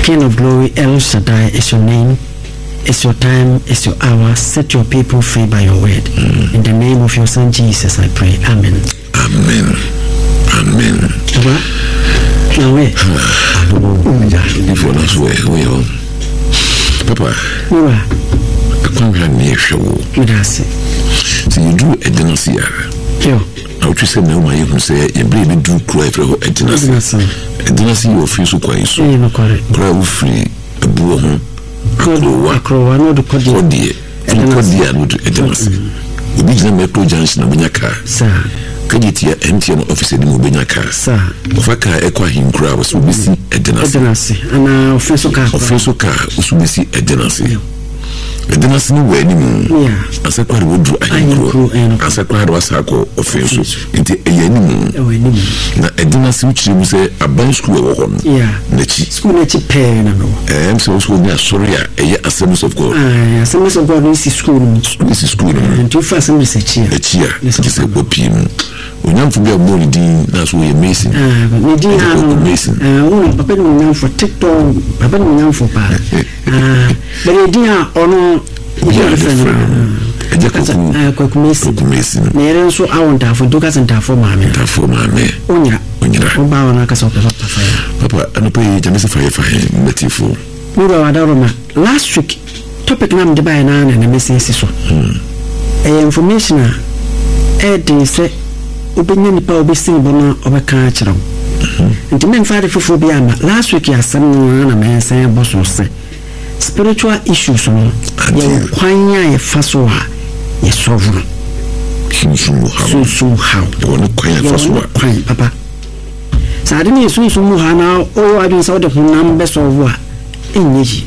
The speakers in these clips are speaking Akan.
King of glory, El Shaddai is your name. It's your time, it's your hour. Set your people free by your word. In the name of your son Jesus, I pray. Amen. Amen. Amen. Papa, so you do a dynasty. I would say, no, my you say, you really do cry for a dynasty. A dynasty of fish who cry so. Cry free, a boom. I know the Codia, and the Codia would a dynasty. We begin Metro Junction of Binyaka, sir. Kajitia empty an office in Mubinyaka, sir. Ofaka equa him crowd was to be seen a dynasty, and our official car was to be seen a dynasty. A dynasty no way anymore. As I quite would do, as I quite was a co official into a anymore. A dynasty which you say a bunch school of one. Nechi school nechi pain. And so sorry, a assemblies of God. Assemblies of God is school. This is school. And two first assemblies a cheer. This is a opium. We don't forget about the that's why amazing. Amazing. Papa no for TikTok, Papa no for pa. But the idea ono amazing. Nere so I want for Dukas and for mama. For mama. Onya. Oba ona ka so papa ano pay jamisa fire metiful. Mura wadaroma last week topic nam de buy na na message so. Information they say obenya nipa obesi bono obeka kire. Nti men fare fofo bi ama last week ya sam na mensan boso se spiritual issues no ye kwanya ye faso ha ye solve so how no kwanya faso kwan papa sade ne so mu ha na o adun sa de hunam be solve a enyeji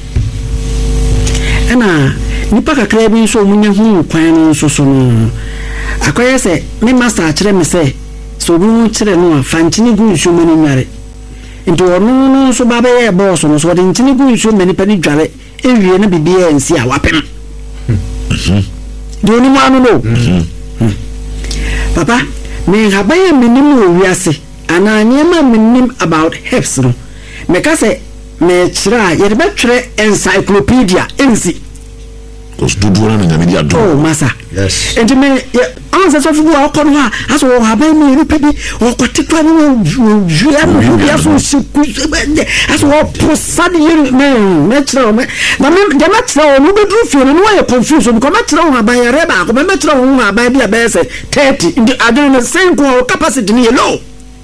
ana nipa kakra bi so munya hu kwan no so no akoye se me master akire me se so bu kire no fanchini gu nsu mani nware nti ono no so baba ye boss no so de ntini gu nsu mani pani dware ewie na bibia ensi a wapem do ni mu anu no papa me habaye menim owiase ana nyema menim about herbs no me ka se me kira ye de betwere encyclopedia ensi cause do na media do oh masa yes and me answer so fu wa ko no ha aso wo habaye me ri pedi wo kwatikwa no jua no bia so siku aso wo posade me kira me na me de ma kira wo be dru fie no wo confuse because ma kira wo habaye reba ko me kira wo habaye bia be se 30 ndi adon no sen ko capacity ni low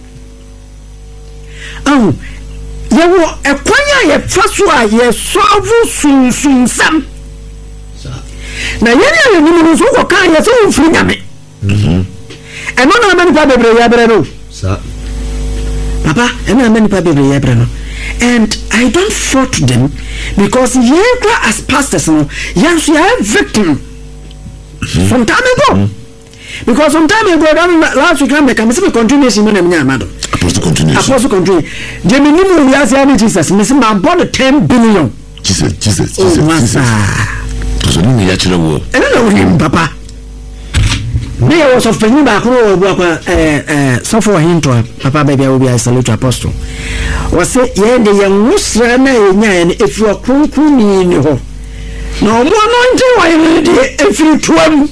yewo ekwanya ye faso a ye solve sun na yene ni mu so ko kan ye so mfiri nyame eno na mani pa bebre ya bre no sa papa eno na mani pa bebre ya bre no and I don't fault them because ye as pastors no yes you are victim some time ago because some time ago last week I can see continuation when I'm nyamado apostle continue Gemini mu ya say Jesus me say ma born 10 billion Jesus so no ya chire wo eno na wo papa me was of penny ba ko wo kwa so for him to papa baby I will be salute apostle was say ye de ye musra na ye nya ye efi okunku ni ho no mo no nti wa ye de efi tuam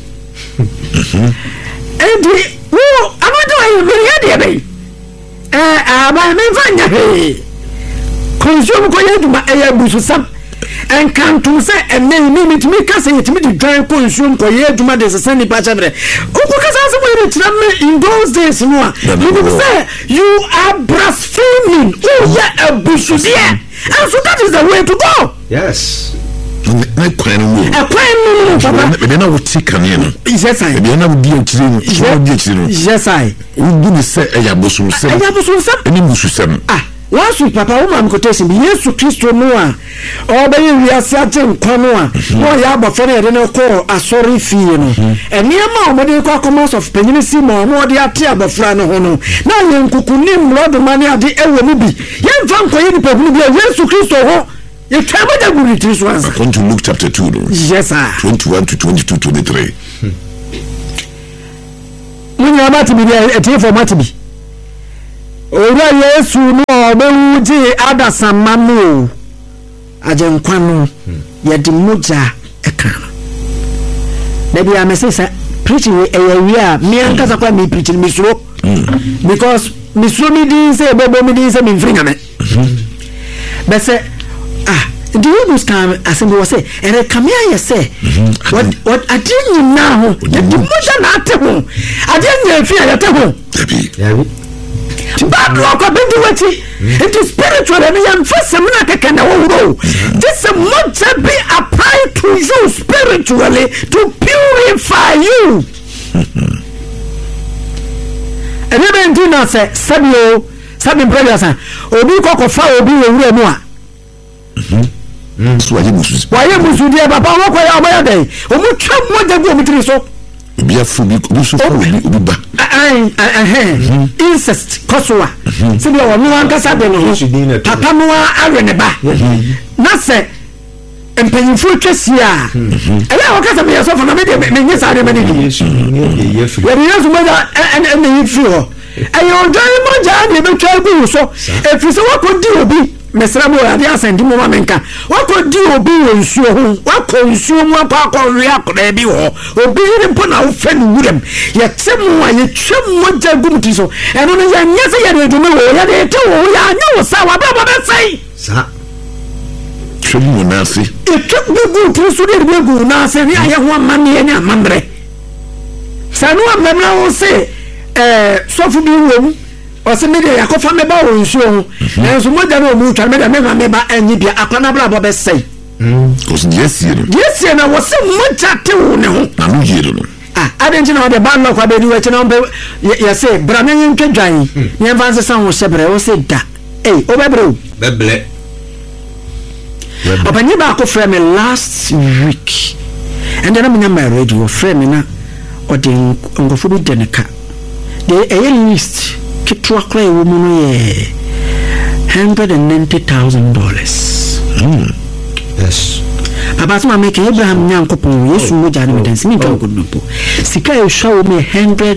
edi wo amado ye be ye de be aba me fanya he consume ko ye duma e ya busu sam and can to say and then me kase yetimi di dwan consume ko ye duma de send ni pa chabre oku kasa se we in those days no you say you are blaspheming yeah abusu there and so that is the way to go yes na kwani mu papa be na wuti kane no yes I be na wudi akire no so wudi akire no yes I wudi ni se eya bosu se eni musu sem last week papa woman quotation Yesu Kristo no a obaye wiase ate nkwa no a no ya abofo na yede no ko asori fie no eniema omode ko commerce of penyini si mo omode ate abofra no ho no na ye nkukunim lord mani ade ewe ni bi ye mfa nkoye ni pebunu bi Yesu Kristo ho ye twaba da guri tri so answer according to Luke chapter 2 no yes sir 21 to 22 23 mun ya mati bi ete format bi ora Yesu no obewuji adasamanu agyenkwa no yɛde mogya ɛka no da bia mɛsɛ sɛ preaching ɛyɛ a me ankasa kwa me preaching misuro because misuro me din sɛ ɛbɛbɔ me din sɛ memfiri nyame bɛsɛ the Hebrews can assemble was say and come here say what I didn't know the motion at home I didn't fear at home bad luck ability it is spiritual and I am first can this must be applied to you spiritually to purify you and even do not say Sabio brothers obi kokofa obi ewure mu a so waye musu dia papa wo kwa ya oboya dey o mu twa mo da gu o mitiri so obi afu bi obi so fa obi ba incest kosoa se dia wo no ankasa de no papa no awe ne ba na se empanyinfo twasia ela wo kasa me so fa na me de me nyesa de me de yesu mo da en yifi ho ayo dai mo ja de be twa gu so efise wo ko di obi mesra mo ade asendi mo ma menka wakodi obi wonsuo ho wakonsuo mo akọ wi akọda bi ho obi ni mpo na wo fe ni wurem ye temu a ye twem mo jagum ti so eno no ya nyese ya de dum wo ya de te wo ya nya wo sa wa ba be sai sa twem na se twem gu ti so de gu na se ni aye ho amane ni amambre sanu amamra wo se sofu bi wo ose me de yakofa me ba wonsuo enso moja no mu twa me de me ba anyi bia akwana bra bo be sei cause yes na wo se moja te wo ne ho na no yero no adenji na de ban no kwa be ni we chena be ya se bra me ntwa dwan ni advance san wo shebre wo se da o bebre obanyi ba ko frame me last week and then I'm married wo frame me na odin ngofo bi de ne ka de list kitwa kra ewo mu no ye $190,000 yes papa so make Abraham nyankopon yesu mo jane medansi mi kan kodumpo sika e hwa wo me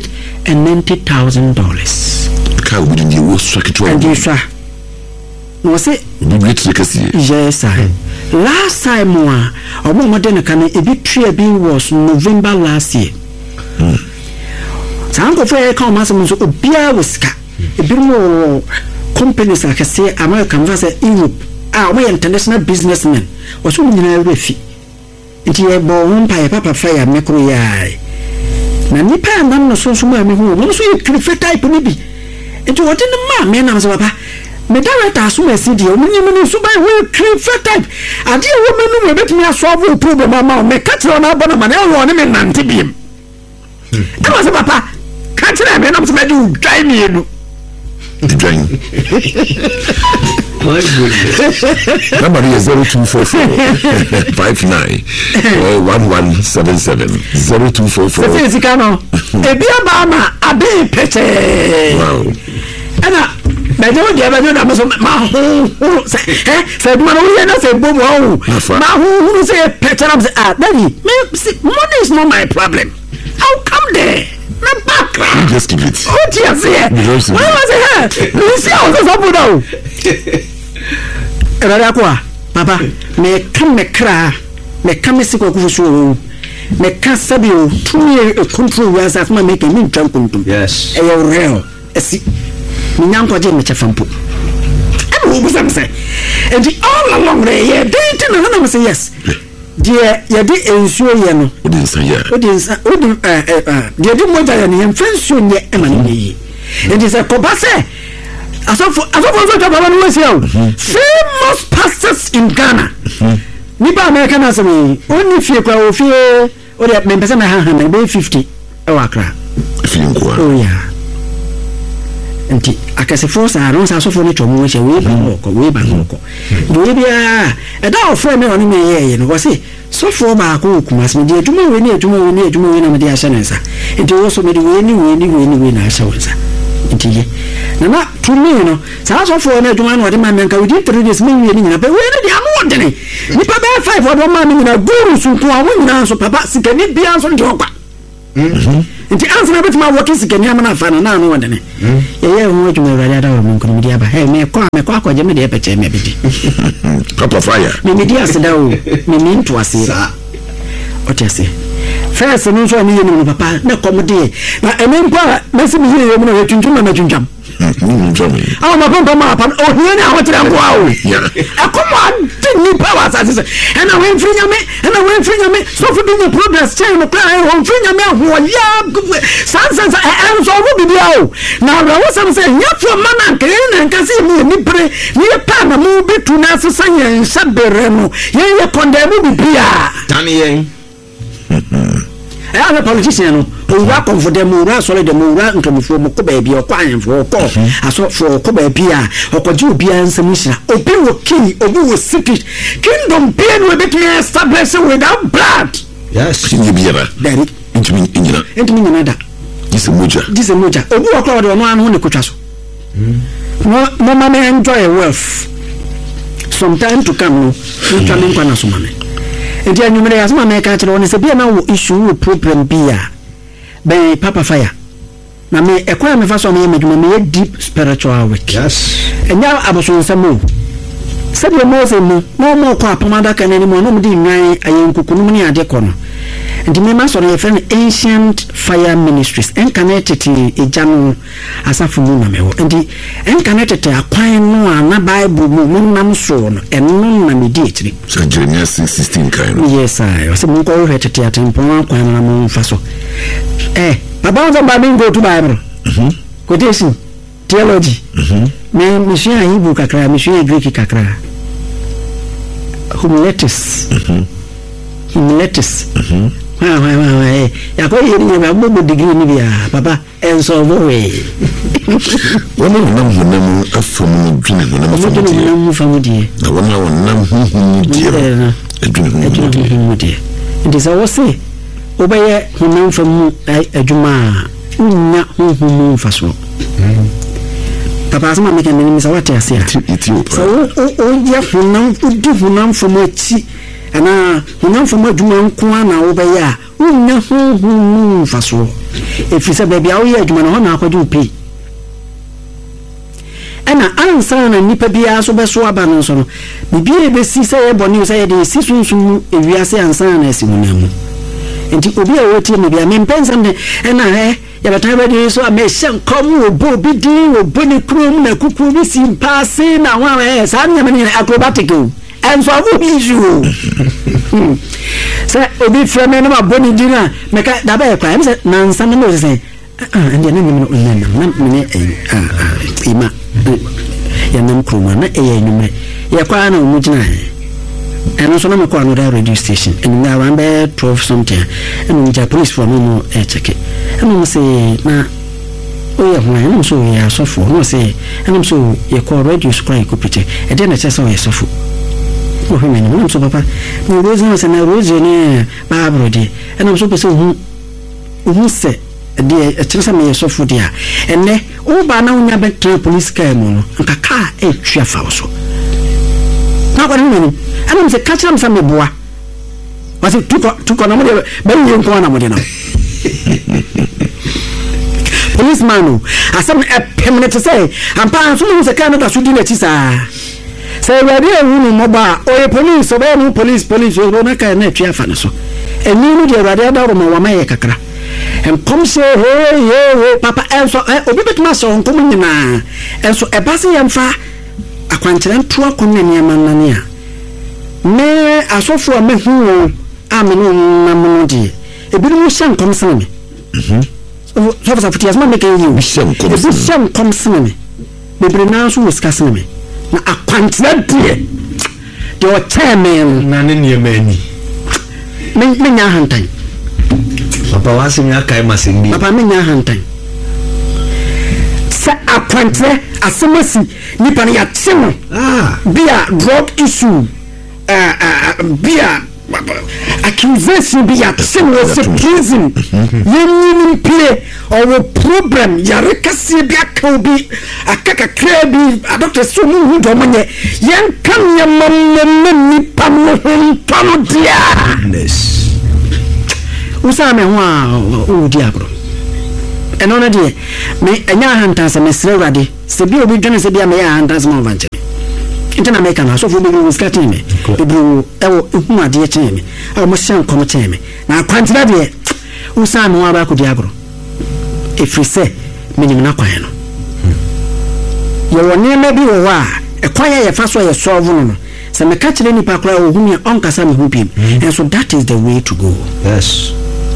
$190,000 ka wo ndi wo so kitwa and yesha no se bibliothèque kasi yes last time omo modern kan e bi tria bi was November last year sanko fe ka o masem so obia woska e bi mo companies like say American versus Europe we international businessmen o so nyina refi nti e bo won papa fire mekro ya na nipa nam no so ma me hu no so e krife type ni bi nti wo tin ma me nam so papa me director so esi di o munyi me so ba we krife type ade wo me no me betimi solve problem ma me ka tro na bona ma na wo ne me nante biem e was papa ka tro me nam so me di dwai me enu Join. My goodness. Number is 0244 59 1177 0244. Say sikano. Ebi abama abi pete. Wow. Ana mejo de ba na so ma hu say do no we na say bom ho. Ma hu say pete na say daddy, money is not my problem. How come there? Na background. Just keep it. Oh dear, why was it? You see how this up now? Eradakwa, papa, me come kra, me come siko kufusu, me kasabio, 2 years control was as my making me jump into. Yes. A real, a see, me nyanko je me chafampo. And what was say? And all along there, yeah, dating and I say yes. Dear, you did ensure you know. What is dear did more than you friendship yet, Emily. It is a cobase. As of famous pastors in Ghana. Nipa American as me, only if you go fear or that members of my hand, maybe 50 Accra. Oh, yeah. And I can say, first, I don't have so for nature, which I way back. Maybe a dog friend on me, and was it so for my cook must be dear to me, near to me, my dear senator. It also made win, I saw it. Now, to me, you know, so for an adjuman or the man, we did 3 days, maybe, but where did you want any? Nipa 5 or 1 man in a guru, so to a woman, so papa, can it be answered? nti answer na betima work sikani amana fa na no wonde ne ye ho adwuma awurade adawro mo nkono medi aba he me kwa akwaje me de peche me bidi papa fire me medi aseda o me nto ase otiase first no so ani yenu papa na komode na enempa mesi mi yeye mu na twuntum na twuntam aw ma papa ma papa o hiye na hotere ngo awo akoma ni power asase and I went free nyame so for doing progress chain no cry on free nyame ho ya sansa and so wo bibia o na wo sam say nyafo mana nke na nkase mi bre ni pa na mu betu na asesa yen sabere no ye condemn bibia tani yen I am a politician no o wa comfort dem o ra solid dem o ra ntomfo mo ko ba bia o kwa anfo ko aso for ko ba bia o ko ji obi ansem hira obi wo king obi wo secret kingdom pain we be establish without blood yes king biara dari intimi nyina da dise moja obi wo ko de no anu ne kotwa so no mama enjoy wealth sometime to come no twa me nkwa na so mama enti anyumere ya sema meka kire woni se bia na wo issue wo problem bia be papa fire na me ekwa me fa so na medwuma me deep spiritual work yes enya aboso nsamo se bia mo se mu no mo kwa pamada kan ni mo no mo di nwan ayenkukunu ni ade kono enti me ma so na friend ancient fire ministries en connected ejanu asafu mu na mewo enti en connected akwan no ana bible mu nam so no eno na me di etiri so Jeremiah 6:16 kind yes I was mo ko retete atempo akwan na mo fa so baba on ba bingo to bible quotation theology me mission Hebrew kakra mission Greek kakra humanities ya ko yiri ni ba bo degree ni bia papa enso bowe wona nam afamu dwene nam famudi na wona nam adwene ndi sa wose obaye hunam famu adwuma unya hunhum faso papa asema meke ni sa wate ase so o ya hunam famu chi ana hunam famu adwuma nko na obaye a unya hunhum faso efisa baby awo ya adwuma na ho na akwaje upi ana ansa na nipa bia so beso aba no so no bibia be si say boni say de si sunsun ewiase ansa na asimunamu enti obi a woti ne bia mempensa ne na ya bataba de so amehye kom obo bi din oboni krom na kuku bi si passe na wa sa nyame ne acrobatic and so obi issue say obi frame na boni din na meka da ba kwa em say na ansa na no say andi na me ima ya nam kroma na enyume ya kwa na omugina eno so na me kwa no radio station and na around 12 something and the police for no check and say na o ya ho na so ya sofo no say and so ya call radio screen ko pite e dey na chese o ya sofo o he me no so papa no rose na say na rose ne ba brodi and so pese hu se de chese me ya sofo dia enne o ba na unya betre police car mu no nkaka e twa fa so na kwa nini ana mse kacha msa meboa wasi tuko na mode ba yi nko na mode na policeman asem permanent say ampa so no se kan da so di na chi sa say we dey hu no ba o police o ba no police o na ka na twa fa na so eni no de radio da ro ma wa mai kakra come say hey papa enso obi betuma so nkom nyina enso ebase yemfa akwankyere nto akonna ne amanane a me asofo a mehu ameno namono die ebinom hye nkom sene me so fa futias ma meka yi hye nkom sene me bebre na so woska sene me na akwankyere die de o chairman na ne niemani me nya hantan papa wasi mi akai masendi papa me nya hantan sa akwankyere asemasi nipa ne ya tsewo bia drug issue bia accusation bia tsewo se prison yenni play or problem ya rekasi bia ka obi akaka krebi doctor so mu hu do manye yen kan ya mamma nipa mo hu tono dia usa me ho a odi agro eno na de me enya hantanse me sre urade se bi obi dwene se bia me ya hantanse ma vanche intena me kana so fu bi ru skati me bibru ewo hu ade che me a mo hyan kono che me na kwantira de usa me ho aba ko di agro efrise minim na kwan no ye woni me bi wo a ekwan ye fa so ye solve no se me ka kire ni pa kra wo hu me onkasa me hu bi and so that is the way to go. Yes.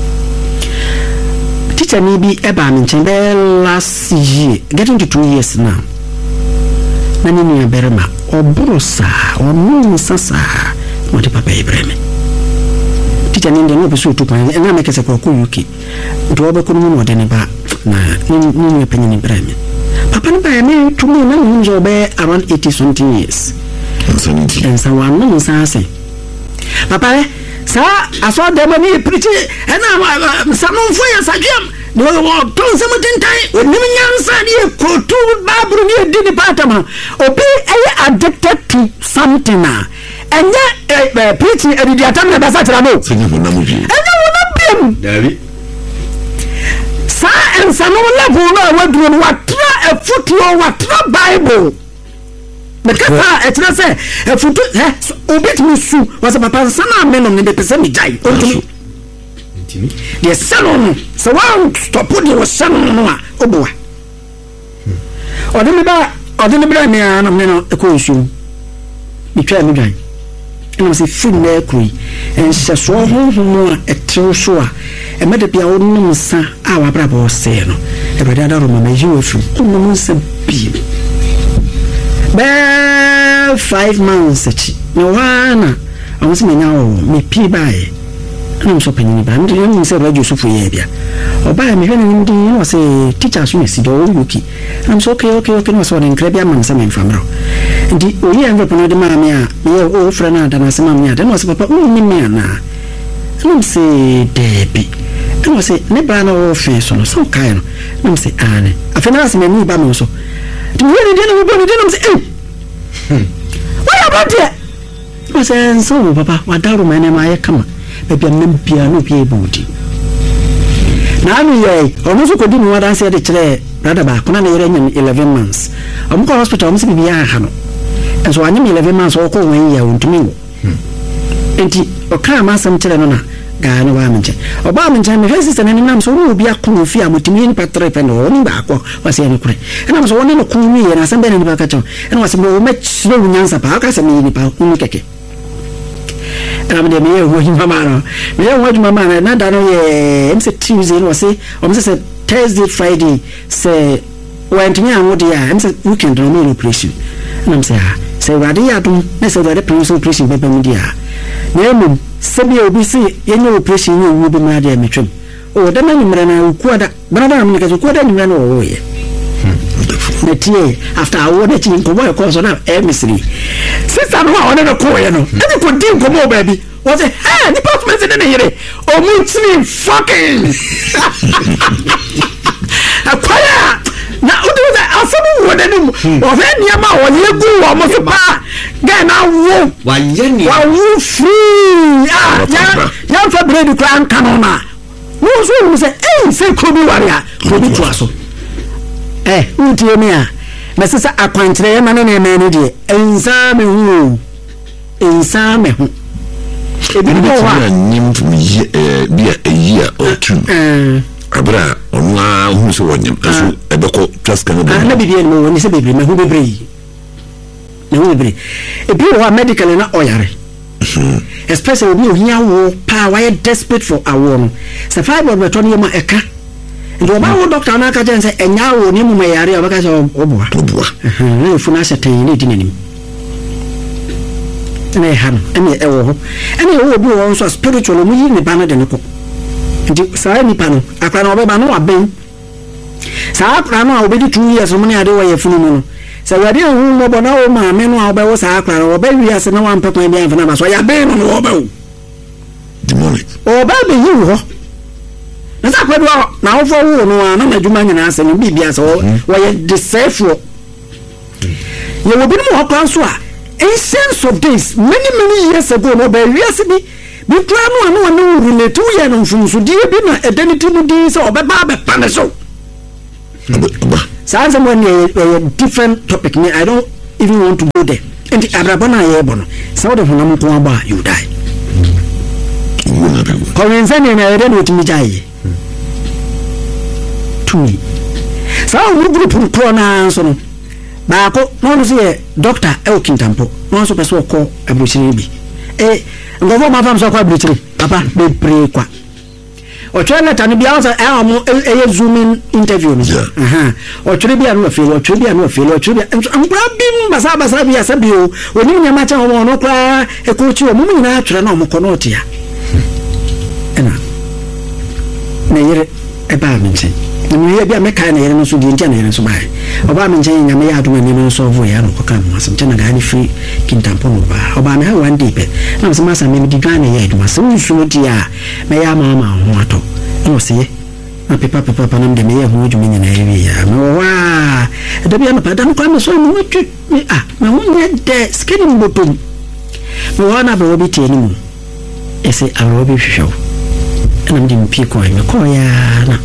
Teacher me be eba me nchen be last year getting to 2 years now na ni ni aberema obrosa onu sasa what papa ibrahim teacher ni ndeno be so to pan na me kese ko UK do be ko no de ne ba na ni penye ni ibrahim papa ni ba me to me na ni njo be around 80 something years and so one no say papa sa aso de mani preach na sanon fo ya sadwam no ton samutin tai oni nyansa de ko tu babru ni di department obi ay addicted to something na enya preach edi atam na basa tira no senyi ho na mu bi David sa en sanon level na wadru no watra a footlo watra bible because it's say if you obit me su was papa sana men on the person me jai ontimi the salon so one stop put the salon no oboa odemi ba me ana me no e ko nsu mi twa me jai eno se fin na ekui en se so ho e tru so a e me de bia wonu nsa a wa bra bo se no e bra da ro ma me ji ofu wonu nsa bi 5 months achi no wana amusi menya o me pi bae na so panyi ba ndi ni se radio so fuye bia oba me hwene ndi no se teacher so mesi do yuki am so okay no so den krebia man se me famro ndi oyi anve pono de mama me a o fra na da na se mama ya de no se papa ni me na no se debi no se ne ba na o fe so kai no se ane afena se me ni ba me so di woni de no bo ni de no se what about it? I said, so, Papa, what down my name I come. Maybe I'm piano booty. Now, almost could do what I said, the rather back on 11 months. I'm going hospital, I'm saying, and so I knew 11 months or call when you want to me. And he, or come, some children. Gano wamenche obamenche me sister nani nam so wo bia ko fi amotimi ni patre pe no ni ba ko wase ni kure na so woni no ku mi na sembe ni ba ka cho na wase mo me chiro nyansa pa ka se mi ni pa uni keke na me de me wo hi mama no me wo hi mama na da no ye mse Tuesday no wase o mse Thursday Friday se went me an wodi ya mse weekend no me operation na mse ha se wadi ya dum na se wadi operation be mu dia na mu sebi obi si yenye operation ye wu be ma dia metwem o da na nimra na ukuada brada na mnika ukuada nimra na wo ye na tie after awo na chin ko boy ko so na emissary sister no a no ko ye no any ko din ko mo baby was it hey ni pass me se ne yere o mu tini fucking akwaya na udu da asabu wo de nim o fe niama wo ye gu wo mo so pa ga na wo wa yeni wa wo free ya fa bread kran kanona wo so say say ko bi waria ko bi to aso utie me a na sesa akwankyere ma ne me ne de ensa me hu ebi no wa nyim tum ye bia year or two abra onwa hu so wonyam aso ebeko twaska no na bibie no woni se bebre me hu bebre ebi wa medical na oyare especially obi ohia wo pa wa desperate for awon se fiber beto ne ma eka ndo ba wo doctor na ka jense enya wo ne mu mayare obaka se oboa na funa se tan ne dinanim ene han ene ewo ho ene wo obi wo so spiritual mu yi ne ba na de ne ko ndi sa ni pa no akra na obeba no aben sa akra no obedi 2 years mu ne ade wo ye funu mu no sa wadi hu mo bona o ma me no oba wo sa akra no oba wi ase na wan pekwan bi anfa na ba so ya ben no oba wo demonic oba be yi ho na sa kwadu na wo fo wo no na madwuma nyina ase no bibia so wo ye deceive ye wo bi no ho kan so a in sense of this many years ago no ba wi ase bi bi kura no no relate wo ye no mfunso die bi na edaniti mu din se obeba be pane so so as someone a different topic me I don't even want to go there and abrabana ye bono so de honam ko aba you die Kọ̀wénsẹ́ni na ẹ̀rẹ́ ni o ti mi jáyé tumi sáà wọ́n gúrùpù kúrọ̀ náà nso no baako wọ́n lọ sí yẹ dọ́kítà ẹ̀ ò kìntàmpọ̀ wọ́n sọ pé sọ ọkọ aburukyire bi nkɔfo ma fam sọ ọkọ aburukyire papa bebree kwa ọ̀twerɛ lẹ́tà ni bi àwọn sọ ẹ̀ ọmọ ẹ̀yẹ zooming interview ni ọ̀twerɛ bi àná ọ̀fẹ́lẹ̀ ọ̀twerɛ bi àná ọ̀fẹ́lẹ̀ ọ̀twerɛ bi nkura bí basabasa bi àṣà bi o onímù nyàmá kyẹn ọmọ ọ̀nà kura ẹ̀kọ́ kyi ọmọ mu nyinaa atwerɛ náà ọmọ kọ náà ọ̀tí ya ɛna na yere ɛbaa me nkyɛn na meyɛ bi a mɛkae na yere no so deɛ nti a na yere nso bae ɔbaa me nkyɛn nyame yɛ adom anim no so ɔvo yɛ ano kɔka mo asɛm kyɛ na gaa ne firi kintampo no baa ɔbaa me ha one day pɛ na mesɛ masa memede dwan na yɛ adwuma sɛ wosu no deɛ a mɛyɛ ama ho atɔ ɛna ɔsɛyɛ na pepa nam de meyɛ ho adwuma nyinaa wie a mewɔ hɔ a ɛda bi anɔpa da no kora mesɔre me watwi me ho nyɛ dɛ sikani mbɔtom mewɔ hɔ na abrɛwɔ bi tie no mu ɛsɛ abrɛwɔ bi hwehwɛ wo and I'm doing peak coin. Na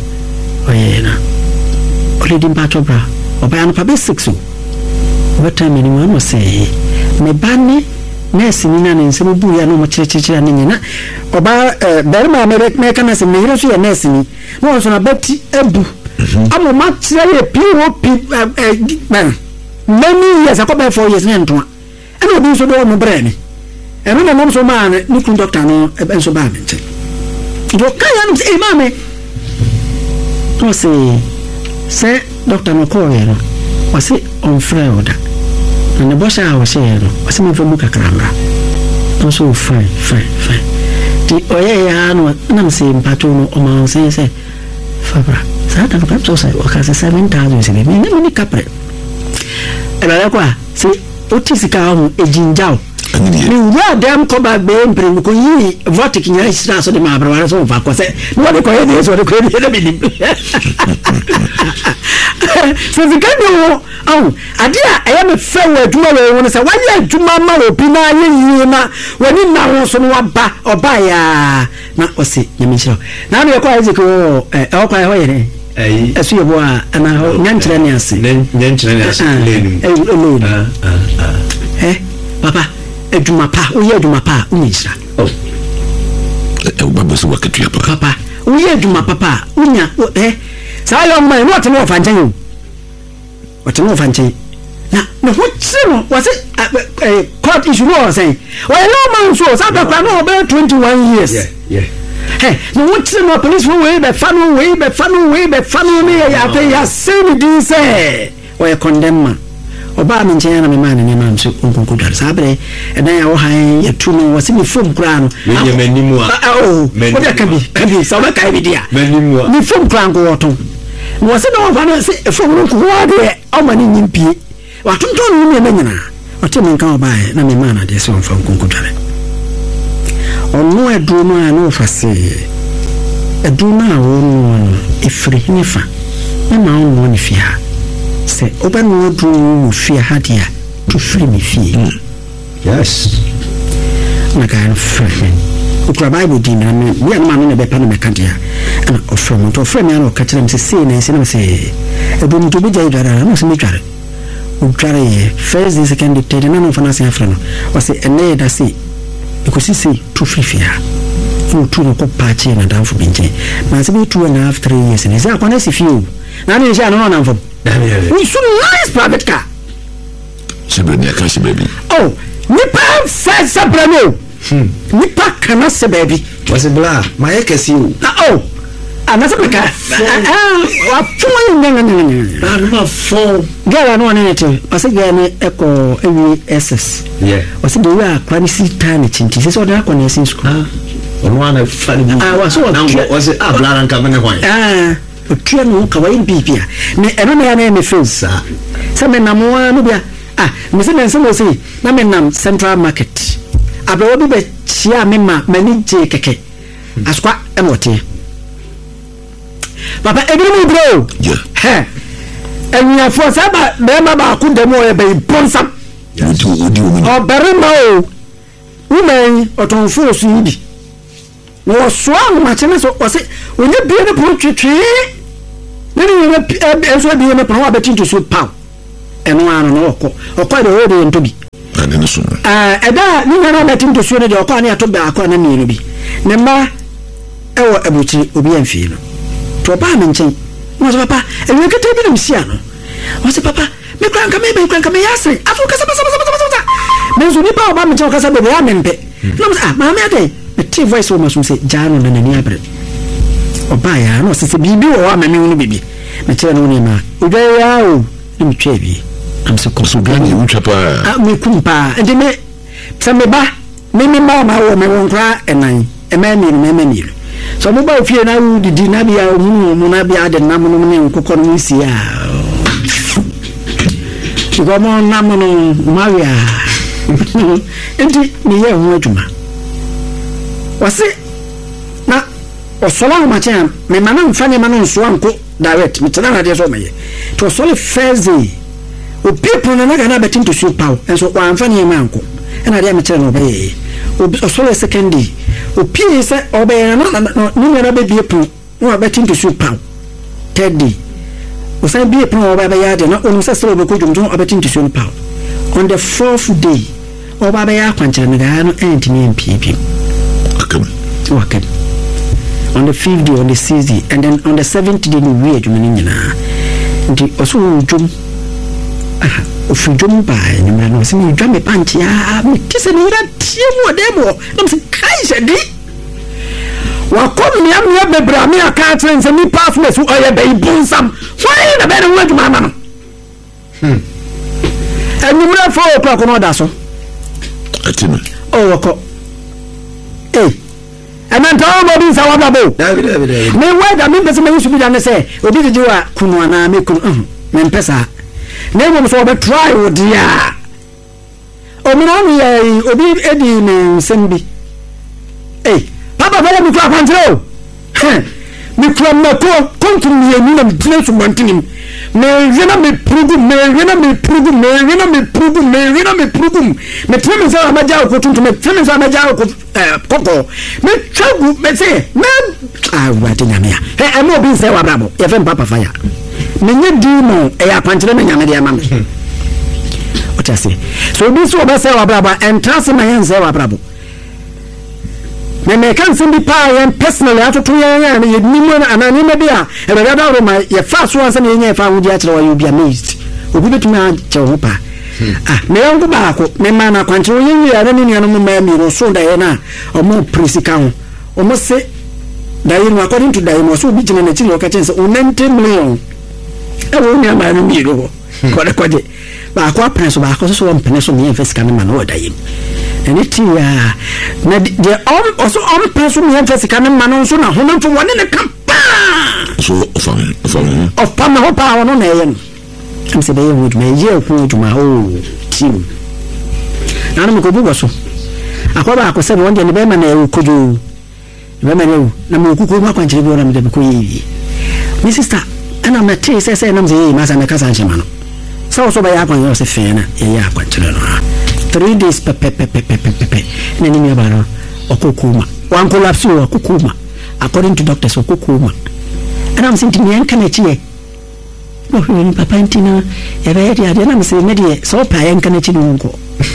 already battle bra or by an pabe 6. What time anyone was say, me banny, nursing in an some booya no much and in or by Berma American as a military and nursing. No, on a betty ebu. I'm a much say a pure man. Many years, I come back 4 years, and I do so do my brain. And when I'm so man, Nick doctor no, and so bad. Do kaya say mame o say doctor no call you o say on Friday na bo sha o say no o say me fa mu kakramba o so fine ti oye ya no na me say mpato no o ma say fabra sa ta ka so say o ka say 7,000 say me ni kapre e ba kwa say o ti sika ho ejinjao ni wa dem ko ba be mpre ko yi vote kinya isra so de ma abra so fa ko se no de ko ye so de ko ye de bi ni so the kind of adia e me fe wa aduma we won se wa ye aduma ma obi na ye yi na wani na ho so no ba oba ya na o se nyame chiro na no ye ko aje ko e o kwa ho ye ne esu ye bo a na nyankyere ne ase lenu papa eduma pa o ye eduma pa unyisra baba so waketua papa o ye eduma papa unya sa yo man no tene ofanchen yo otene ofanchen na ho tsino wase court issue no say o no man so sa ba kwa no be 21 years hey no what tsino police we be fanu me ya pe ya say me say o condemn man oba me nchen na me man ni man so konkonko dware sabre e dan ya wo han ya tu no wase me fom kra no me manimu a o de kabi sa ba kai bi dia manimu me fom kra ngo woton wase na wo fa na se fom no ko wa de o mani nyimpie wa tonton no me nyina o te me nkan oba na me man na de so mfa konkonko dware onu edu no a no fa se edu na wo no efri nifa na ma wo no fia se oba no do fia hadia to free me fee yes na kan free ukra bible din na me ma no be pa na me kadia ana ofrem to free me ana ka kire me se na se na se ebu mi to bi jai dara na se me tware udware first and second third na no fa na se afra no o se ene da se because se to free fia no to no ko pachi na dan fu binje ma se be 2.5 3 years ne se akwana se fie na ne sha no na mfo we should nice private car sebeni akashi baby oh nipa fa sabrano nipa kana se baby wase bla ma ye kesi o na oh anasa peka wa fun nganga na fo gara no ne te wase gara ne eko ewi ss wase de wa kwani sita ne chinti se so da kwa ne sin school ono ana fa ni wase wase bla ran ka bene hwan otua no kawaii bibia me eno na na me face sa me namoa no bia me se mense mo se na me nam Central Market abawo bi be chia me ma mani je keke askwa emote papa ebiri bro he enya fo sa ba me ma ba ku demo e be ponsam odi o berema o woman otonfo so yi bi no so ma chene so o se onye bie ne pro twetwe ne ne enso bie ne pro abeti to so pow eno ano no okọ de ode nto bi ade ne so eda ni na abeti to so ne de okọ ani ato ba akọ na mienu bi ne ma ewo abuchi obi amfie no to ba me nchen no so papa ewe kete bi dem sia no o se papa me kranka me yasre afu kasa me so ni pa ba me nchen kasa be ya mempe no ma me ade the voice woman say jano na nani abre oba ya no se bibi wo amami unu bibi me kire no ni ma oba ya o ni twa bi am so ko so gani utwa pa me kumpa ende me se me ba me ma wo me won kra enan emani so mo ba fie na u didi na bia mu na bia de nam no ne nkokọ no si a ko mo nam no maria enti ni ye hu adwuma wase na osola ma chan me mana mfanye mana nso anko direct me tena na de so meye to sole Thursday o people na na betin to show power enso kwa mfanye ma anko na de me tena no be o sole second day o pie se obe na ni na be bie pro no betin to show power third day o say bie pro oba be ya de na o se se obe ko dwom betin to show power on the fourth day oba be ya kwanche na ga no entimi mpie Wakam. On the 5th day, on the 6th day, and then on the 7th day, we are doing it. And also, Jum, if you jump by, you know, see me jump a punch, kiss a little team demo. I'm saying, Kaiser, well, come me, I'm your Bramia cards and me pathways who are baby boonsome. Why in a better word, Mamma? And you will 4 o'clock on Odaso. Oh, hey. And then tell me say what about me why that mean person used to be done say obi de jiwa kunu ana me kunu me mpesa na mo so be try wo dia o me na we obi edi me sembi eh papa fele mi kwa kwantre mi kwa mako kontu mi enu na mtine so mantini me rena me prugu me teme sa amaja ko tuntu me teme sa amaja ko koko me chagu me say me awati nyame e mo bi se wa brabo ye fem papa fire me nye di mo e ya kwantre me nyame de ama me o tase so bi so be se wa brabo entrance me yen se wa brabo me kan simbi pa yen personally atoto yen ye ni mo anani me dia e be da ro ma ye fa so ansa ne yen fa wudi akere wa you be amazed obi betumi a che ho pa me yango ba ko me ma na kwanche wo yen ya ne ni no ma mi ro so da ye na o mo prisika ho o mo se da yin according to da yin so bi jina na chi lo ka chen se o 90 million e wo ni ama no mi ro ko de kwaje ba ko apre so ba ko so mpene so mi yen fesika ne ma no da yin anything na de also on person me fesika ne ma no so na hono fo wone ne kampa so of pam ho pa wono na yen am se be wood me ye ku duma o team na no ko bugo so akoba akose no wonde ne be ma na e kojo be ma ne na mo ku ko ma kwanchire bi wona me de ko yi mi sister ana me te se na mze ma sa me kasa nche ma no so ba ya kwan yo se fe na ye ya kwanchire no 3 days pepe na ni ba no okokuma wan collapse okokuma according to doctors okokuma and I'm saying to me enka na chie no ni papa ntina e be dia na me say me die so pa enka na chi nko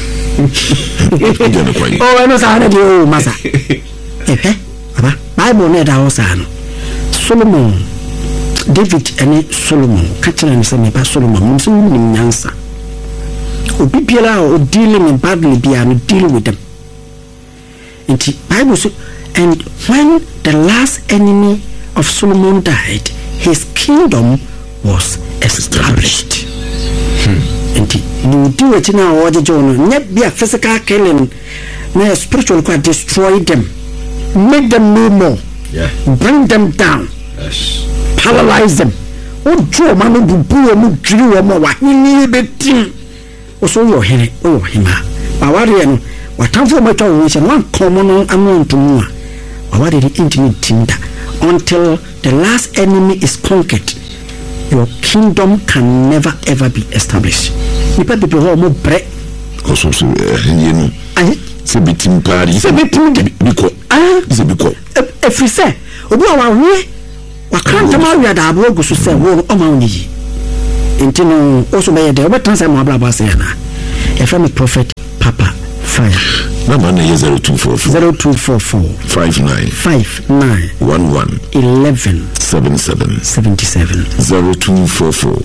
oh no sa na di o masa baba bible na da o sa no Solomon David and Solomon catching and say me pa Solomon so ni nyansa obi biara o dealing badly biara deal with them in the Bible so, and when the last enemy of Solomon died his kingdom was established and you do it now or the John not be a physical killing no spiritual quite destroy them make them no more bring them down paralyze them o jo manu bubu mu dwiri wo mo wa ni betim so yo here o hima aware no watamfo matwa wo se no komo no amonto mu a aware the intimate tinda until the last enemy is conquered your kingdom can never ever be established nipa people who mo bre also so you know se bitim party se bitim biko se biko every say obi wa we wa kanta ma wi da abo gusu say wo o ma oni intino also be there but trans am abla ba say na e from prophet Papa Fire number 0244 59 11 77 0244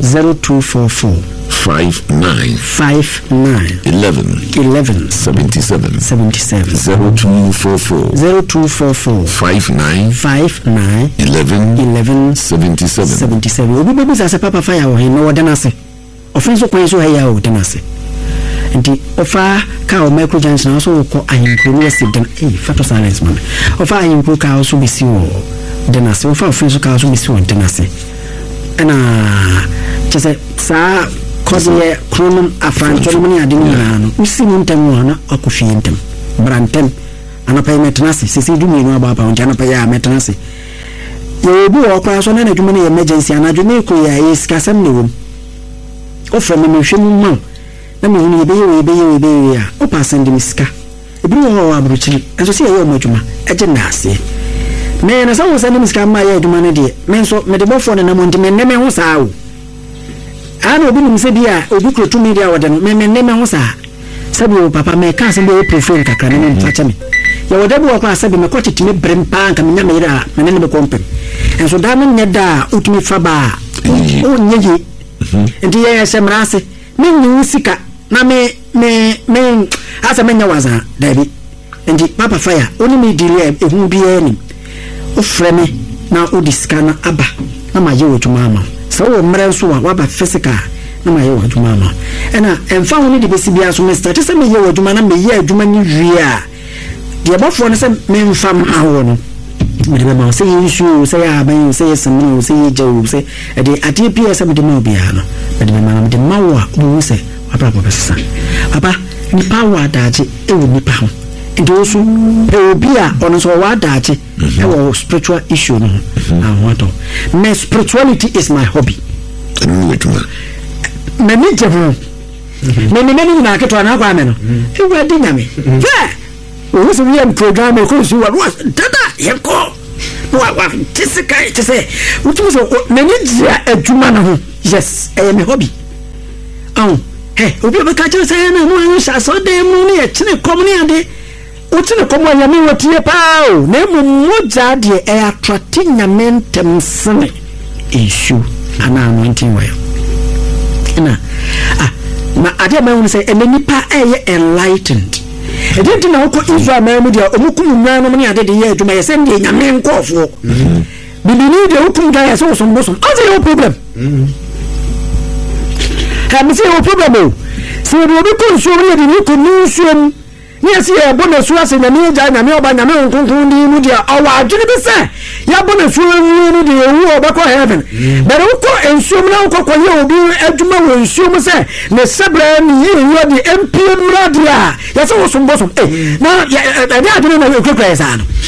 59 11 77 0244 59 11 77 obi bebi sa Papa Fire wo he no wodanase ofenso kwan so he ya wodanase nti ofa ka o micro junction also ko ayinkuru wesi den fato silence man ofa ayinkuru ka also bisi wo denase ofa ofenso ka also bisi wo denase ana chese sa kozie kronum afrancho mani ade ni no usi ni ntam na akofie ntam brantem ana pa metenase sisi dumi no aba pa on jana pa ya metenase ye bi o kwa so na dumi ni emergency ana dumi ko ya iska sam ni wo ofra me hwemu ma na me hunu be ya o pass and miska ebi wo abruchi enso se ye o madwuma eje na ase me na so send miska ma ye adwuma ne de me nso me de bofo ne na mo ntime ne me ho saa o ana obi nim se bia obi krotu media wode no me ne me ho saa sabi o papa me ka se be o profile kakra ne me facha me ya wode bo kwa sabi me ko titime brem pa nka me nya me ira me ne be kompem enso da me ne da utumi fa ba o nyeji ndi ye semrase me nyi sika na me asa menya waza dabi ndi Papa Fire oni me delay ehun bia ni o freme na o diska na aba na ma ye wotuma ama so wo mre so wa ba physical na ma ye wotuma ama ena emfa woni de besi bia so me start se me ye wotuma na me ye aduma ni ria de bofo ne se me mfa ma wo no me de ma se yisu se ya ban se yesem se yejewu se de ati pia se me de ma bia no me de ma de ma wo o se Papa Professor Papa ni power daje e wo ni pa ho ndo so e obi a ono so wa daje e wo spiritual issue no ahwato my spirituality is my hobby me ni jebu me na keto na kwa me no e wa di nyame fe wo so wi program ko so wa dada ye ko wa tise utu so me ni dia adwuma na ho yes e my hobby obi be ka che say na no an sha so de mu ne chine komuni ade o chine komo ya mi wotie pa o na mu moja de e attract nyamentem sene issue ana anointing well na na ade ma won say enani pa e enlightened e didn't na ko Israel ma mu dia omukum nwan no ne ade de ye aduma ye send de nyamen kofo bibini de hukum da ye so so bosom as no problem I'm saying no problem. So we will be consumed in the newsroom. Yes, yeah, bonus was in the new Jana, no, by the moon, Media, our Juniper. Ya bonus will be a war back heaven. But Oko and Sumna Coco will be a tomorrow in Suma say, the Sabran, you are the MPM Radia. That's also bosom. Now, I don't know your place.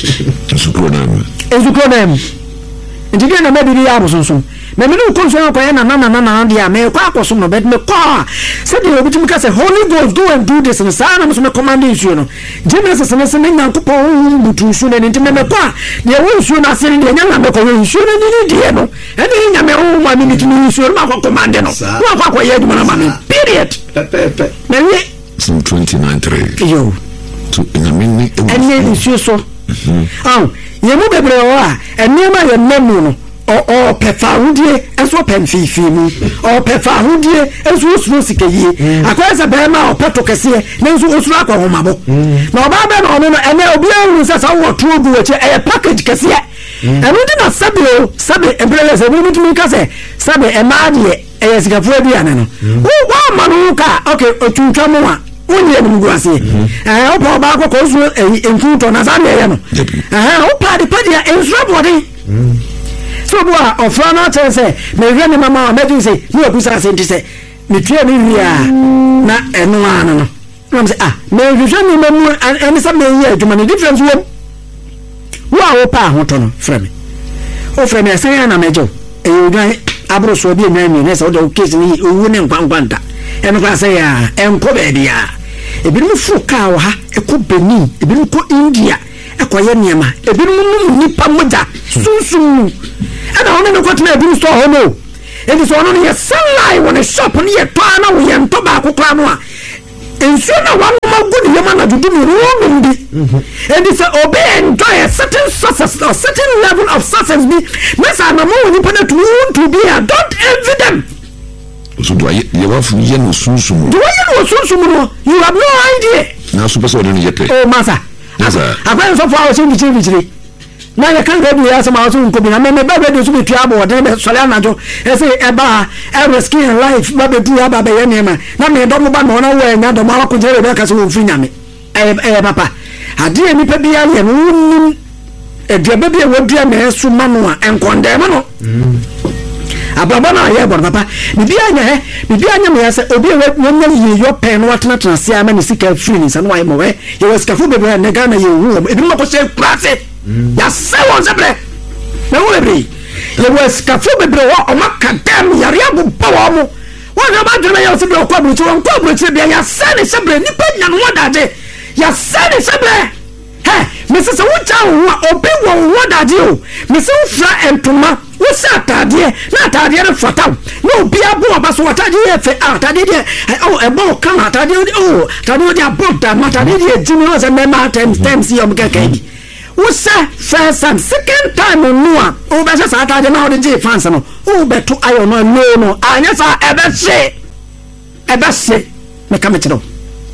Zucronem. And again, maybe the Amazon. Me no concern ko na dia me kwa koso no bet me kwa said you obitum ka say Holy Ghost go and do this and sana me so me command you no Genesis se me nyankopon butu su na nti me kwa de wo su na se de nya me ko wo su na ni de no e de nya me o ma ni tinu su ma ko command no wa kwa ye dum na ma me period me we some 29:3 yo to in minute and you so ye mu bebre o a enema ye nemu no o pefa hudie enso penfifi mu o pefa hudie enso osuro sikaye akwasa be ma o peto kese na enso osuro akwa homabo na oba be na ono no ene obi ehuru se sa wo to du eche e package kese eno di na sabe embrele se bi mutumi ka se sabe e ma de e sika fu bi ane no wa ma no ka okay otutwa mu a wonye ni nguase o pa ba ko so enkuto na sabe ye no o pa de enso body so boa ofana tese me hwe ne mama me say ni okusa se nti se me tue ni wia na eno anu no na me say me hwe ni mamu eni sa me ye adwuma ni difference wo pa hoto no frame o frame asan na mejo e odwan abro so bi enwan mi ne se o de case ni owu ne nkwankwanta eno kwa say ya enko be dia ebinom fu kaa wa ha ekɔ Benin ebinom kɔ India ekɔyɛ nneɛma ebinom nipa moja sunsun ɛna ɔno ne kɔtena ebinom store hɔ no edi so ɔno ne yɛ sallai wɔ ne shop ne yɛ tɔ na wo yɛ ntɔ baako kora no a ensuo na wanoma gu ne yɛma na dudu ne ruo bi edi sɛ obe enjoy a certain success or certain level of success bi mesa na mo nipa na to be a don't envy them. So do I wafu ye no sunsumu do I no sunsumu no you have no idea na super so do ye pe oh masa akwan so for our chiri na ye kan go ya sama so nko bi na me ba do so betua abo de be sole anajo e say e ba e risk in life ba be du aba be ye nema na me do mo ba no na we nya do ma ko jere be ka so ofri nyame e papa ade ni pa bia ye no e dia be bia wodua na eso ma no a enkonde ma no ababa na ye bor papa bibia nya me ya se obi wonnya ye yo pen no atena tena se ama ni sika free ni sa no aye mo we ye waskafo be be na ga na ye hu ebi mo ko se klase ya se won se bre na wo bre ye waskafo be bre wo o makadam yare abu bawo mo wo na ba dwena ye se bre ko abru chi bia ya se ne se bre ni pa nya no wadaje ya se ne se bre he me se wo cha wo obi wo wadaje o me se wo fra entoma wo sa atade na atade re fataw no obi abo abaso atade ye fe atade de oh ebo kan atade oh atade de abo da atade de jimi o se me ma times yo mkeke bi wo sa first and second time no a o be sa atade na o de je fans no o be to ayo no anya sa ebe se me ka me chiro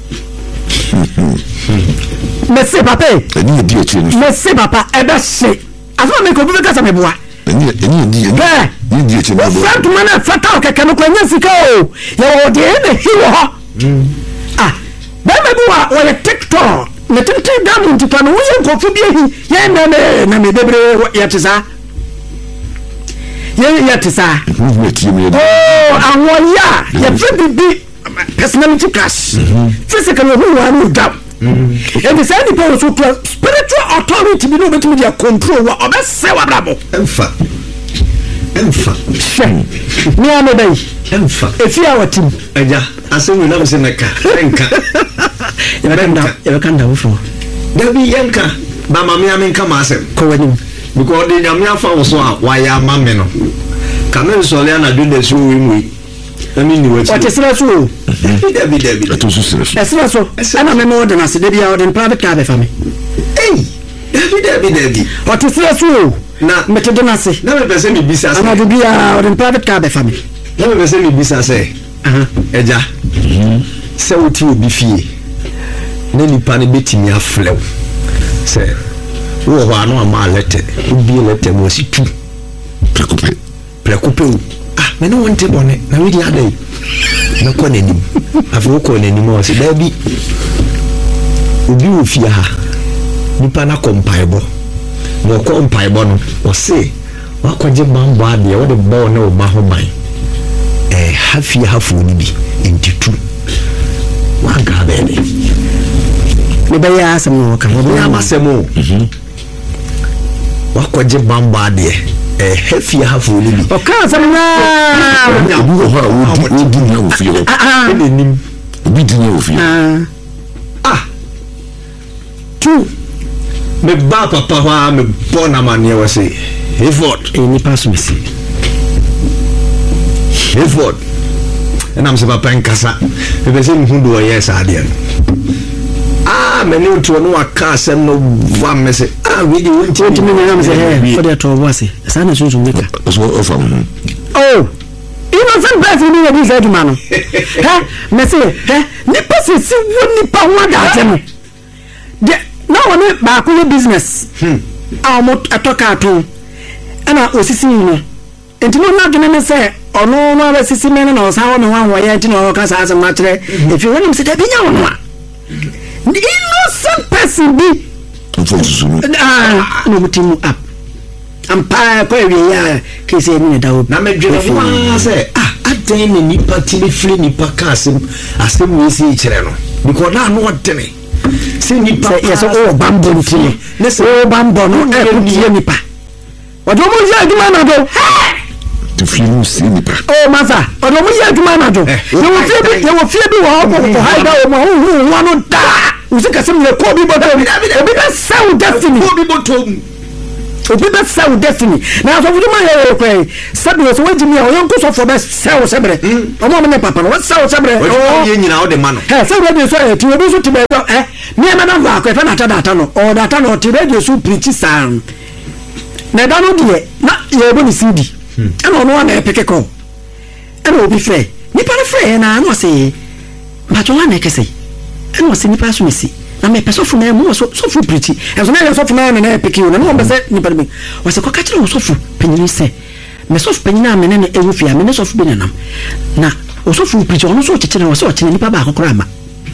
Merci papa. Merci papa. Ebe se. Aso me ko bi ka sa me boa. Ni di che no. Front man fata o keke no kwa nya sika o. Ya o de na hiwo ho. Ba me boa o ye TikTok. Me tinte dam ntipa no wo ye nkofu bi ehi. Ye na me bebre ya tisa. Ye tisa. Oh, awon ya. Ye fi bi personality class. Physical who are down. And the same people so spiritual authority be no betimi dia control wa obese wa brabo emfa me am dey emfa efi awatim aja asem na mse neka enka ya kan da wofo dabi enka ba mama ya menka ma asem ko wani because de nyame afa wo so a wa ya ma me no kamen so le na do de so wi mu amini wati what is so David to so so ana me no de na se de bia order private car be fa me David what is so na me to de na se na me pese mi bisa se ana de bia order private car be fa me na me pese mi bisa se eja se wuti obi fie na nipa ne betimi aflew se wo ho ano ama lete obi lete mo si tu preocupe me no want bone na we di adai na ko nenim afi ko nenim o se da bi obi wo fia ha nipa na kompaebo no kompaebo no o se wa kwaje mambo ade wo de bo na o ma ho man hafi hafu ni bi entitu wa ga bele me ba ya asem no ka wo ya masemo wa kwaje mambo ade hafi hafu ni bi o ka asem na obi ho a odi na wo fie ho nenim obi di na wo fie tu me ba papa wa me bona mane wa se effort ni pass me see effort and am se papa nkasa e be se nhundo o yes ade me ni to no aka asem no va me se really want me na me se for the to boss sa na so meka so of oh innocent person ni we say to man me se ni pass si woni pa ho da ate de na woni ba ko business mo atoka ato ana osisi ni enti no na gene me se ono no ba sisi me na o sa ho me wan wo ye enti no ka sa asem matre if you want me se da binya wono a the innocent person be no mutimu up ampa ko ewe ya kese ni da na medwene wa se adan ni nipa timi free nipa ka asem we si kire no because na no odene se nipa yes o bambo ntimi ne se o bambo no e kutie nipa odo mo ya aduma na do to feel sinipa oh masa odo mo ye aduma na do ye wo fie bi wo ko haida o mo hu wano da usika sem le ko bi botom obi be sound destiny ko bi botom obi be sound destiny na so fudu ma ye ko sabi so wajimi o yon ko so for be sell sebre o mo me papa no sell sebre o ye nyina o de ma no so radio so ti obi so ti be me ma na va ko fa na data no o data no ti radio so preach sound na da no de na ye bo ni CD and on one epic call. And will be fair. Nipa fair na no say. But one make say. And was nipa so see. Na me person for na mo so fu pretty. And so na so fu na na epic you na no be say nipa me. Was say kwaka kire so fu penyin say. Me so fu penyin na me na ewu fia me so fu benanam. Na o so fu pretty ono so kire na so kire nipa ba akokora ma.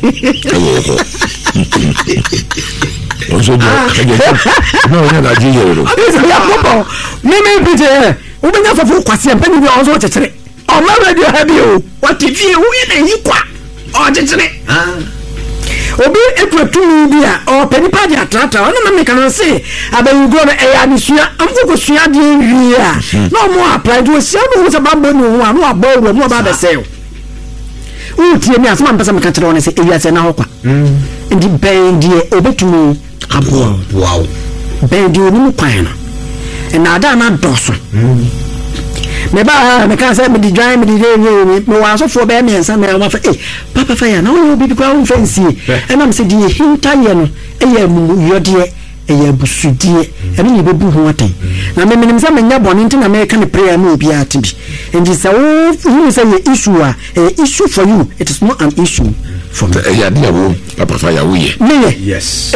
Also no na ji yoro. Me pretty. Ubenya fofo kwase empani bi onzo chechere o ma radio ha bi o wati vie wo ye na yikwa o chechere obi ekwetumi bi a o penipa di atrata ona na me kan say abayugo na eya ni sua amfo ko sua di wi a no mo apply do sia no se bambo ni ho a no abo wo mo ba be sey o tie mi asema mpesa me kan kire wona say eya se na hokwa ndi ben die obetumi abo wow ben die ni kwan no na ada na doso me ba me kan say me di dwan me di me wa so for be me ensa me wa fa papa fa ya na wo bi kwa wo fancy e na me se di hinta ye no e ya mu yode e ya busudie e me be bu ho atan na me nim say me nya boni nti na me kan prayer na obi atibi and this who say issue a issue for you, it is not an issue for me. Papa Fire, we yes. Me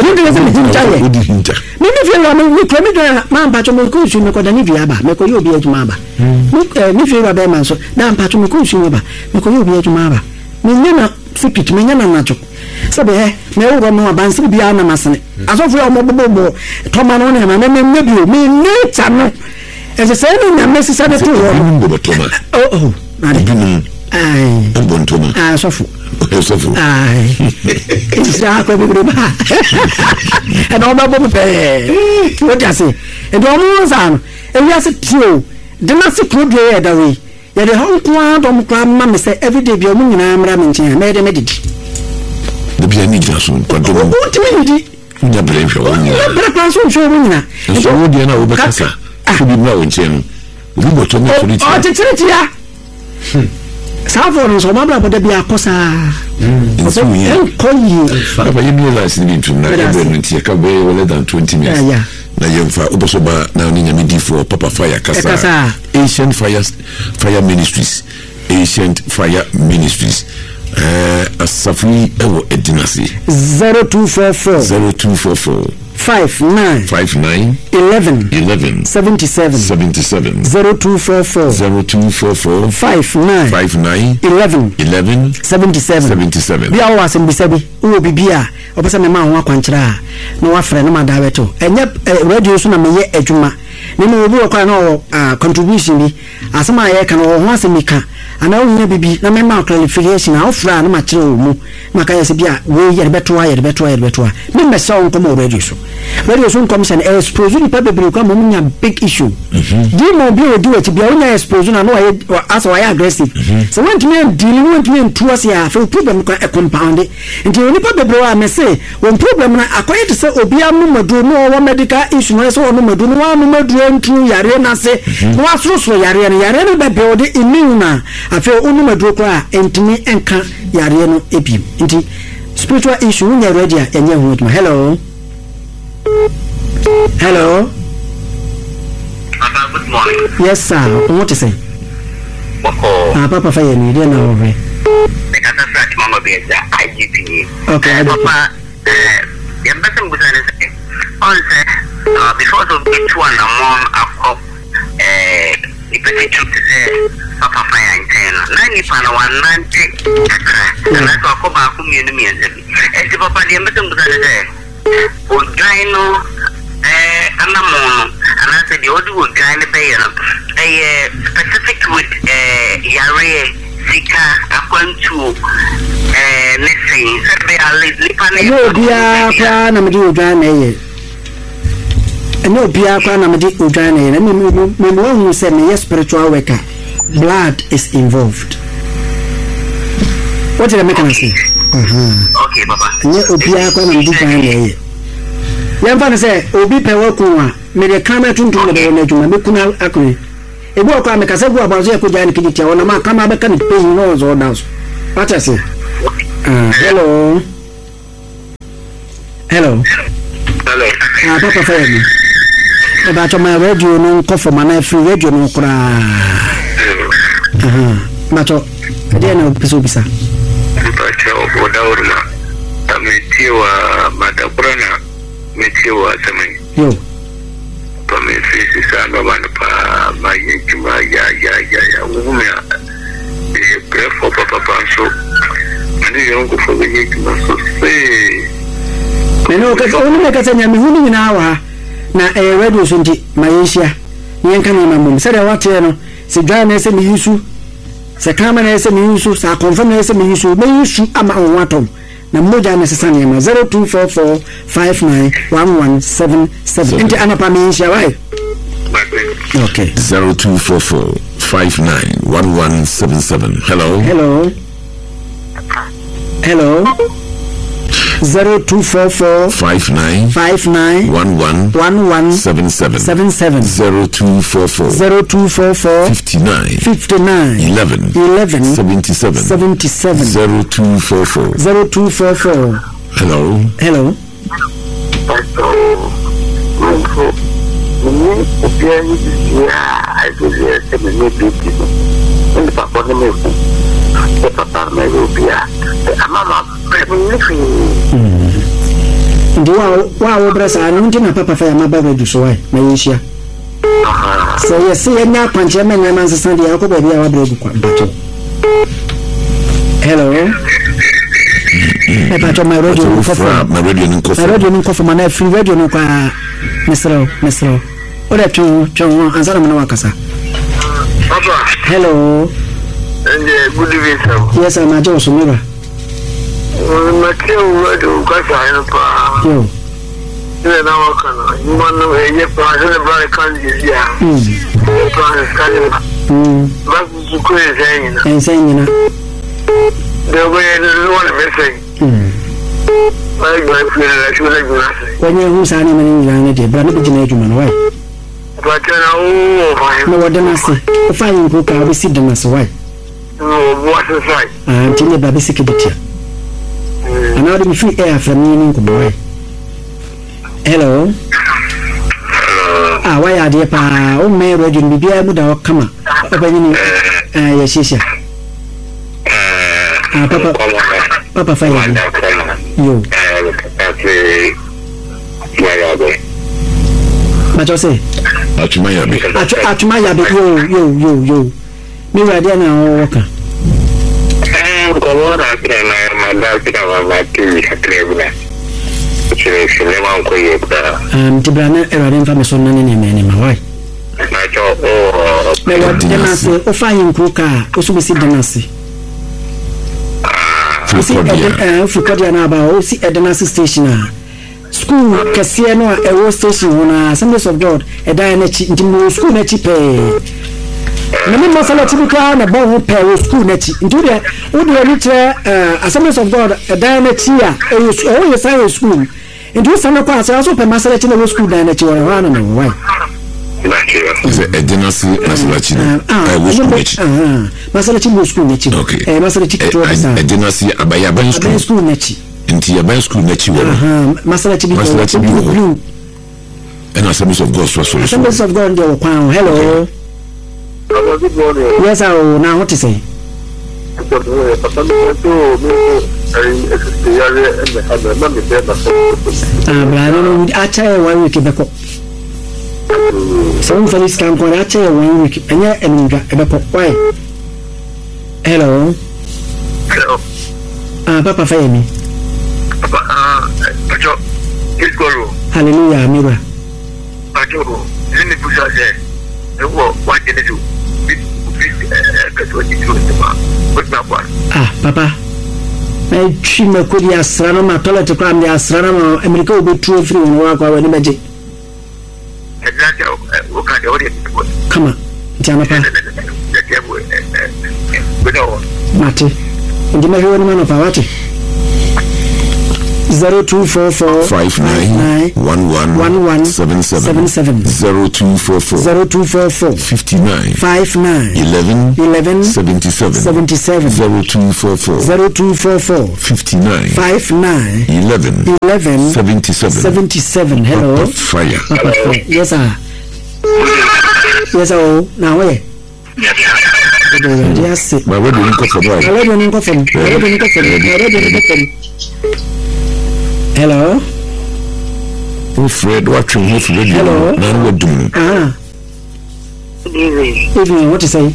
feel me claim it man patch me ko su me ko dani viaba me ko yo bi aduma ba me feel ba man so na patch me ko su ba me ko yo bi aduma ba me nyana secret me nyana nacho sabe me wo no abansiri bia na masene asofo o mo bobo to ma no na me bi o me nature no ese say no na me sisa de to oh ai Bontoma asofo asofo ai isra ko bi ba e no ba bo pe what you say e do mo san e wi ase tio de na se pro de e da we ye de hon kwa do mo kwa ma me say every day bi o mo nyina amra me nchen me de me didi de bi ani jaso kwa do mo ti me didi nya brave o nya bra plan so so mo nyina so wo de na wo be kasa so bi na wo nchen obi boto mo soliti o ti ya Savon so mabla boda bi akosa so enkoyi papa you realize ni ntu na ebe nti ka be wole than 20 minutes na yemfa obosoba na ni nyame di for Papa Fire kasa Ancient Fire Ministries asafri ewo edinasi 0244 59 11 77 0244 59 11 77 bia wa sembisabi wo bibia obesa me ma ho akwankyera na wa frɛ no madaweto enye radio so na meye adwuma ne mo obi okwa na contribution bi asema ye kan wo ho asemika ana wo bibi na me ma clarification na ofra na ma kyerɛ wo mu maka yesi bia we ye beto me mesa on ko mo radio so commission expose ni paper bi ko mo nya big issue di mo bi o di we ti bia o nya expose na no as why aggressive so want me deal towards ya for problem ko compound nti oni paper bro a me say when problem na akoye to say obi amumadu no wo medical issue no so ono madu no amumadu ntru yare na se no asoro yare no be build immune na afi onu madu ko a entimi enka yare no ebi nti spiritual issue nya ready enye ho tuma hello Papa, good morning. Yes sir, what to say? Papa Fire ni dia na over. The kata flat mama be IGP. Okay, Papa, the ambassador was on say before the big one among a cop if I took to say Papa Fire in 10 90 190 and that's what Papa community and the Papa the ambassador was Ogino Anamono and I said the audio will grind a specific with Yare Sika Aquantu Nessing no bia kwa na medi ogana ye no bia kwa na medi ogana ye me mo hu se me spiritual worker blood is involved. What did I make say? Okay, Papa. Nye obia kwa na ndi kan na ye. Yamfa ne say obi pe waku a me de kama tuntum na be na adwuma me kuna akwe. Ebu akwa me kase bu abazo e ko jan kijitia wona ma kama be kan pe no zo dance. What I say? Hello. Hello. Papa Fayemi. About my radio no coffee man free radio no kra. Macho. Dia na bisa. Mpacha odauruma. Ametiwa madabrana. Metiwa samani. Yo. Pamefisi sana bana pa mayejuma ya umya. Prefo papa so. Ani yongo fo mayejuma so se. Neno ka onu me kasa nyame hunu nyina hawa na radio so nti mayeshia yenka na mamum se de wate no se dwa na se miyisu se kama na se miyisu sa confirm na se miyisu be yisu ama onwatom na mmoja na sesa ne ma 0244591177 nti anapa meyeshia why okay 0244591177 hello 0244 59 11 77 0244 59 11 77 0244 hello ndi wa brasa nti na papa fa ya mababa du so wai na yeshia so yesi enya kwanche menya manse sandi ya ko baby ya wa bregu kwa mpato hello pato my radio no kofa mana free radio no kwa mesro ora tu ansara mna wakasa Papa hello and good evening sir. Yes, I'm a Joe Sumira. Mateo radio kasa pa Yo. Ile na wakana mwana wenye pa zile bale kanji ya pa skani baku zukue zengina Ensengina the way the one message like my friend la shule gunase kwenye husani mani ngane de brand bijine juma no wai but na no wadanasi ufanyi nkuka abisi danasi wai no what is right ntile babisi kibitia anawadi mi free air from nini nkubo hello why are pa o me radio ni bia mu da kama obanyini yeshisha papa fire yo macho say atumayabe yo mi radio na oka Corona na madafika wa TV hakrebuna. Chile sinema ko yeba. Tibrana erade mfa meso nane ne mene mawai. Macho me wadenase o fayin kuka o subisi denase. Fukodia na ba o si edenase station school kase no a ewo station na Assemblies of God eda na chi ndimo school na chi pe. Na me masala tibika na bo pe wo school na chi ntude wo de litre Assemblies of God eda na chi a o science school ntu sana kwa asa so pe masala chi na wo school da na chi wa na na why is edenasi masala chi wo school na chi masala chi wo school na chi masala chi to bisa edenasi abaya school na chi nti abaya school na chi wo masala chi and Assemblies of God so Assemblies of God ndio kwa hello good morning. Yes, now what to say? Brother, I tell you 1 week back. Some for this camp, I tell you 1 week, and yeah, and why? Hello. Papa Fayemi. Hallelujah, Mira. Papa. I trim a good astronomer, toilet to cram the astronomer, America will be true free and work our magic. Come on, Janapa. Mate. Ndi mahwe ni mano pa wati. 0244 59 11 77 0244 59 11 77 0244 59 11 77. Hello. Fire. Yes sir. Yes sir. Now where? Yes. My wedding in Kosovo. Hello. Fred, what you have read? Hello. Evening. What you say?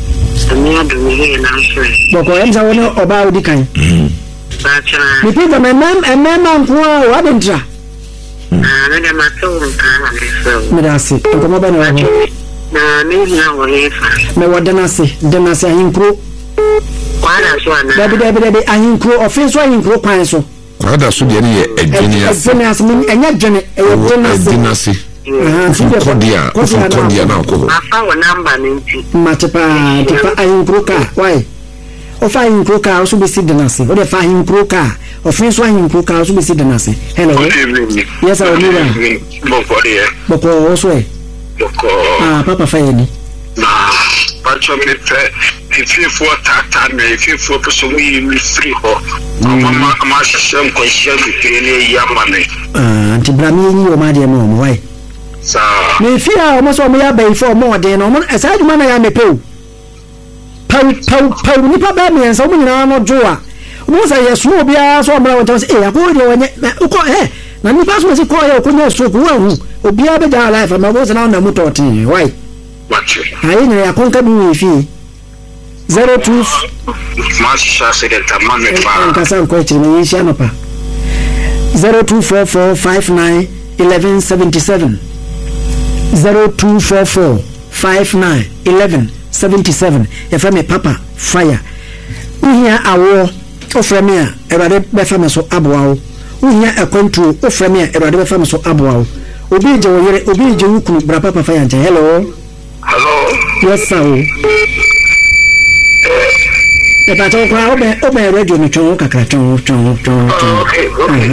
Boko emza wona oba odi kan. Me people my mom and my mom kwa wadentra. Na na mato Me da se. Ko mo ba na ho. na na wolefa. Me wadanase, danase ahinkro. Kwara so ana. Dabi ahinkro offense ahinkro kwan so. Kwada so de ne edwene ase. Edwene ase me enya dwene edwene ase. Kodia na ko. Afa wo number nti. Matepa tipa ahinkro ka. Why? Ofa ahinkro ka so be sit danase. O de fa ahinkro ka. Offense ahinkro ka so be sit danase. Hello. Good evening. Yes sir, Omira. Boko there. Boko also. Boko. Papa Fayeni. Na pacho me if you for tata me if you for so we free ho. Mama ma shem ko shem bitene yamane. Anti brami ni o ma de mo why? Sa. Me fia o mo so mo ya bai for mo de no mo aside man na ya me pe. Pau ni pa ba me so mo nyina no joa. Mo sa yesu obi a so mo won say akọ de wonye uko na ni pass mo si ko ya ko nya so ko hu obi a be da life ma bo na moto tin why? Watch. Ayi ne akonka bi we fi 02 Masha secretary man pa. Nkasa ko chiri me yisha no pa 024459 1177 0244 59 11 77 efa me papa fire uhia awo ofra me a erade be fa me so aboawo uhia akwantu ofra me a erade be fa me so aboawo obi je wo yere obi je wukunu bra papa fire nje. Hello. Yes sir. The battle crowd obe radio no chon kakra chon. Okay.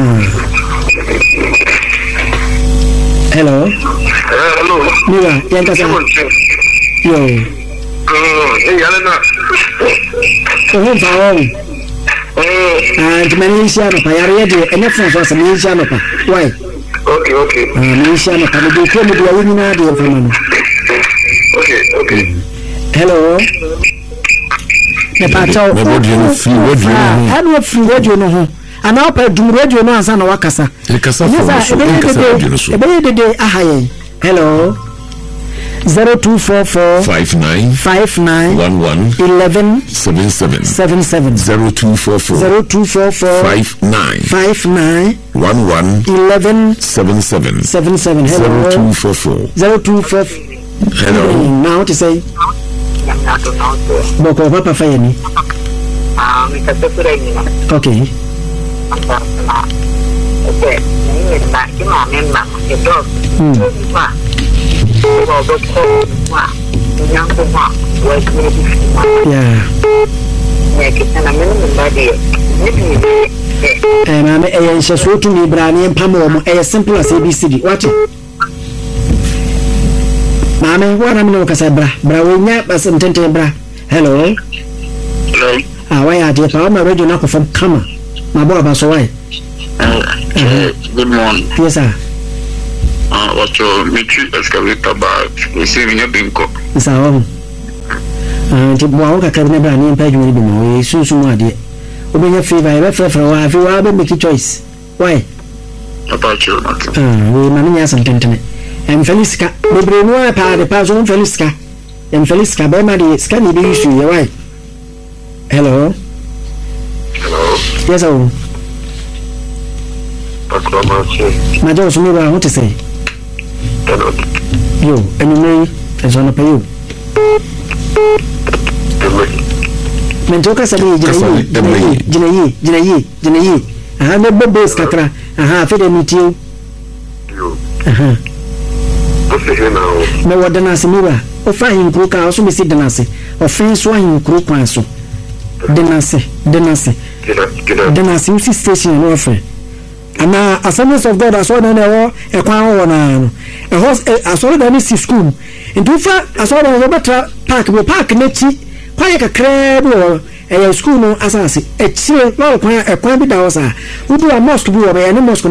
Hello. Mira, yanka sa. Yo. Yalena. Oh, faon. And Malaysia no pa yare de enefon so Malaysia no pa. Why? Okay. Malaysia no pa me do ko me do wini na de famano. Okay. Hello. The battle. Free radio no ho. Ana opa dum radio no ansa na wakasa. Ekasa for de ahaye. Hello. 0244 59 11 77 0244 59 11 77 hello 0244 hello now to say Boko papa Fayeni okay mama e so to ni brani empamo mo e simple as ABCD what mama wara mi no kasa bra wonya basem tente bra hello why are you pa ma radio na ko from kama ma bo aba so why good morning. Yes sir. What's your metric excavator bag receiving a binko? Is our own. And Boka can never name pay you anymore. Soon, dear. Obey your favor, I refer for a while. If you are make a choice. Why? About you, we manias and tentant. And Felisca, the Brunoa part the pass on Felisca. And Felisca, by my scanny be issue. Why? Hello. Yes, oh. My daughter, what to say? You, and me, as one of you. Mentoka sabi jinayi. Aha me bobes kakra. Aha fe de mitiu. Me wadana se mira. O fa hin kruka o so me si dana se. offense wa yin kuro kwan so denase usi station no offer ana Assemblies of God aso na ewo ekwan wo na no aso da ni si school ntu fa aso da wo betra park na chi kwaye kakra bi wo school no asase echire no kwan bi da wo sa udu a mosque bi wo be ne mosque